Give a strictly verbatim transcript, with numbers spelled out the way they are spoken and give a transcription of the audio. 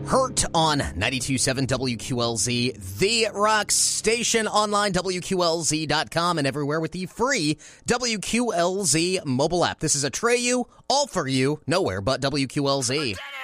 Hurt on ninety-two point seven W Q L Z, the rock station, online, W Q L Z dot com, and everywhere with the free W Q L Z mobile app. This is Atreyu, all for you, nowhere but W Q L Z.